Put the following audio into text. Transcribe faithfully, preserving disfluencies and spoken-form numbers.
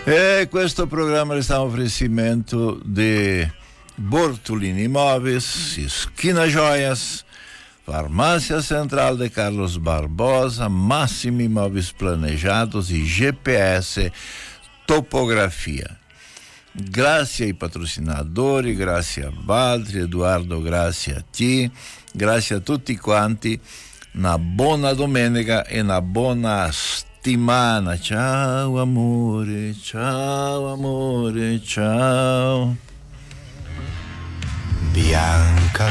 E questo programma sta un oferecimento de Bortolini Imóveis, Esquina Joias, Farmácia Central de Carlos Barbosa, Máximo Imóveis Planejados e G P S Topografia. Grazie ai patrocinatori, grazie a Valtri, Eduardo, grazie a te, grazie a tutti quanti. Una buona domenica e una buona settimana. Ciao amore, ciao amore, ciao. Bianca